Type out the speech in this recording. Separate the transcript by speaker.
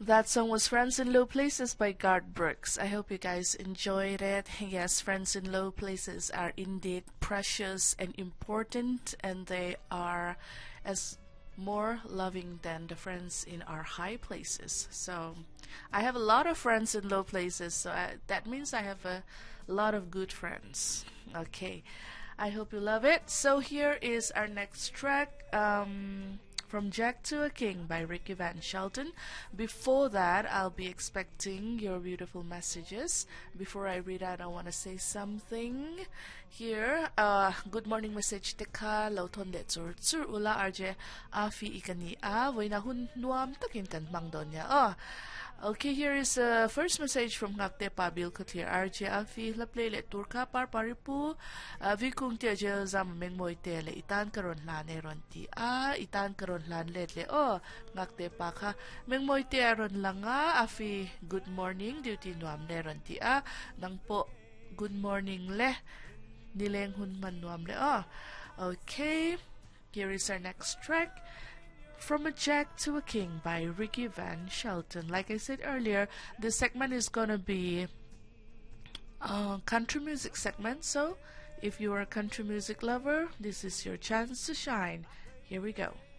Speaker 1: That song was Friends in Low Places by Garth Brooks. I hope you guys enjoyed it. Yes, friends in low places are indeed precious and important, and they are as more loving than the friends in our high places. So, I have a lot of friends in low places, so that means I have a lot of good friends. Okay, I hope you love it. So, here is our next track. From Jack to a King by Ricky Van Shelton. Before that, I'll be expecting your beautiful messages. Before I read out, I want to say something here. Good morning message teka lauton de zur zur ula RJ afi ikani a voina hun nuam takin kan mangdonya. Okay, here is a first message from Ngakte Pabil Katir RJ Afi Laple le Turka par paripu vi kung tia je zam meng moy te le itan karon lan e ron ti itan karon lan let le Ngakte pa ka meng moy te ron langa Afi good morning duty nuam le ron ti nang po good morning le nileng hun man nuam le okay, here is our next track. From a Jack to a King by Ricky Van Shelton. Like I said earlier, this segment is gonna be a country music segment. So, if you are a country music lover, this is your chance to shine. Here we go.